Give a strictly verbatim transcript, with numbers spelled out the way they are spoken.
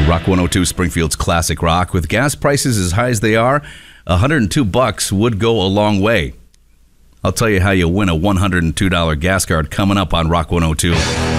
Rock one oh two, Springfield's classic rock. With gas prices as high as they are, one hundred two bucks would go a long way. I'll tell you how you win a one hundred two dollars gas card coming up on Rock one oh two.